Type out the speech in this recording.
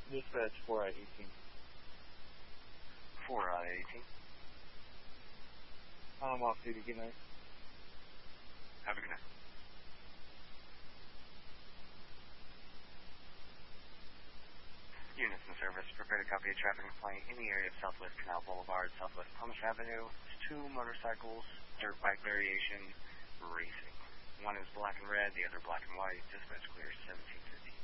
Dispatch 4I-18. 4I-18. I'm off duty. Good night. Have a good night. Units in service, prepare to copy a traffic complaint in the area of Southwest Canal Boulevard, Southwest Palmish Avenue. It's two motorcycles, dirt bike variation, racing. One is black and red, the other black and white. Dispatch clear 1750.